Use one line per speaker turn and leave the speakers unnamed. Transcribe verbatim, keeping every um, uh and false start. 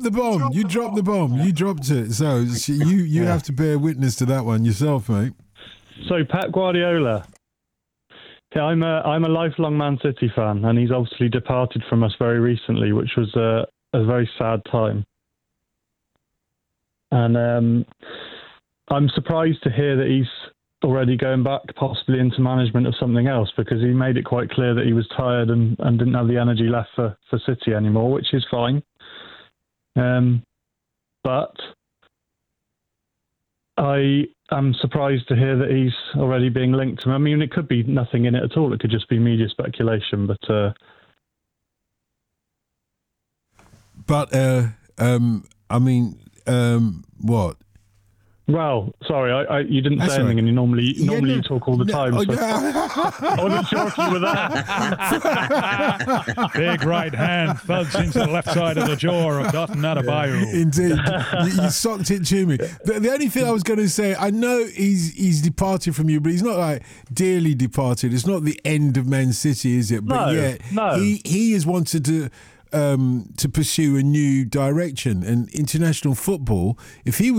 the bomb. You dropped the bomb. You dropped it. So you you
Yeah.
have to bear witness to that one yourself, mate.
So Pep Guardiola. Yeah, I'm a I'm a lifelong Man City fan, and he's obviously departed from us very recently, which was a, a very sad time. And um, I'm surprised to hear that he's already going back possibly into management of something else, because he made it quite clear that he was tired and, and didn't have the energy left for, for City anymore, which is fine. Um, but I am surprised to hear that he's already being linked to him. I mean, it could be nothing in it at all. It could just be media speculation, but... Uh,
But, uh, um, I mean, um, what?
Well, sorry, I, I, you didn't
That's
say anything,
right.
and you normally
Yeah,
normally
no,
you talk all the
no,
time.
oh,
So
no.
I wasn't sure if you were there.
Big right hand thuds into the left side of the jaw of Dotun Adebayo.
Indeed, you, you socked it to me. The, the only thing I was going to say, I know he's he's departed from you, but he's not like dearly departed. It's not the end of Man City, is it? But
No,
yeah,
no.
he he has wanted to um, to pursue a new direction and international football. If he was